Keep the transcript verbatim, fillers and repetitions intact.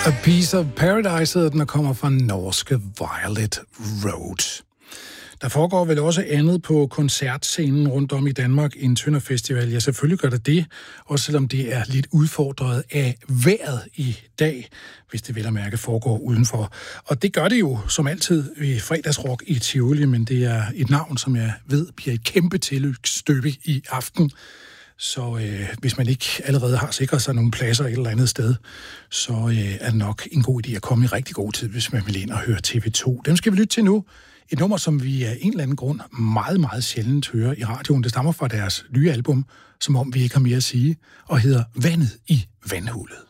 A Piece of Paradise hedder den, og kommer fra norske Violet Road. Der foregår vel også andet på koncertscenen rundt om i Danmark end Tønder Festival. Ja, selvfølgelig gør det det, også selvom det er lidt udfordret af vejret i dag, hvis det vel at mærke foregår udenfor. Og det gør det jo som altid ved fredagsrock i Tivoli, men det er et navn, som jeg ved bliver et kæmpe tillyksstykke i aften. Så øh, hvis man ikke allerede har sikret sig nogle pladser et eller andet sted, så øh, er det nok en god idé at komme i rigtig god tid, hvis man vil ind og høre T V to. Dem skal vi lytte til nu. Et nummer, som vi af en eller anden grund meget, meget sjældent hører i radioen. Det stammer fra deres nye album, som om vi ikke har mere at sige, og hedder Vandet i vandhullet.